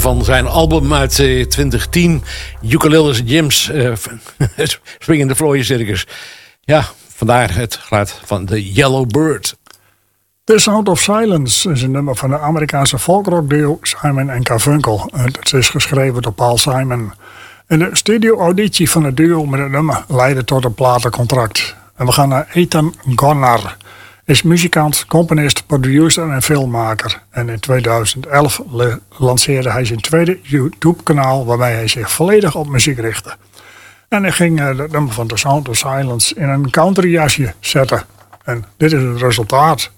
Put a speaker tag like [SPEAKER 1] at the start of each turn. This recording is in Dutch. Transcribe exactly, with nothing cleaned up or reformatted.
[SPEAKER 1] van zijn album uit uh, twintig tien. Ukuleles Jim's uh, Swingende Vlooien Circus. Ja, vandaar het geluid van The Yellow Bird.
[SPEAKER 2] The Sound of Silence is een nummer van de Amerikaanse folkrock-duo Simon en Garfunkel. Het is geschreven door Paul Simon. En de studio-auditie van het duo met het nummer leidde tot een platencontract. En we gaan naar Ethan Gonnar. Is muzikant, componist, producer en filmmaker. En in tweeduizend elf le- lanceerde hij zijn tweede YouTube-kanaal waarmee hij zich volledig op muziek richtte. En hij ging het nummer van The Sound of Silence in een countryjasje zetten. En dit is het resultaat.